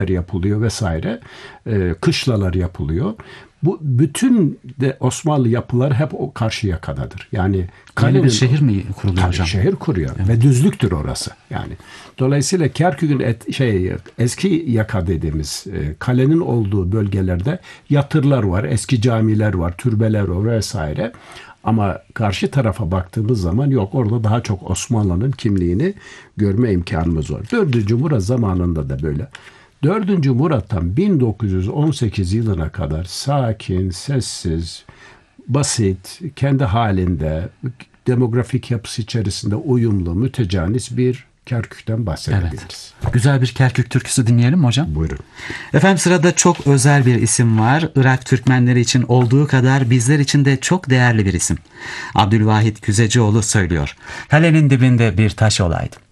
yapılıyor vesaire. Kışlalar yapılıyor. Bu bütün de Osmanlı yapıları hep o Karşıyaka'dadır. Yani Yeni bir şehir mi kuruluyor hocam? Şehir kuruyor, evet. Ve düzlüktür orası. Yani dolayısıyla Kerkük'ün eski yaka dediğimiz kalenin olduğu bölgelerde yatırlar var, eski camiler var, türbeler var vesaire. Ama karşı tarafa baktığımız zaman yok, orada daha çok Osmanlı'nın kimliğini görme imkanımız var. 4. Murat zamanında da böyle. 4. Murat'tan 1918 yılına kadar sakin, sessiz, basit, kendi halinde, demografik yapısı içerisinde uyumlu, mütecanis bir Kerkük'ten bahsedebiliriz. Evet. Güzel bir Kerkük türküsü dinleyelim mi hocam? Buyurun. Efendim sırada çok özel bir isim var. Irak Türkmenleri için olduğu kadar bizler için de çok değerli bir isim. Abdülvahit Küzecioğlu söylüyor. Kalenin dibinde bir taş olaydım.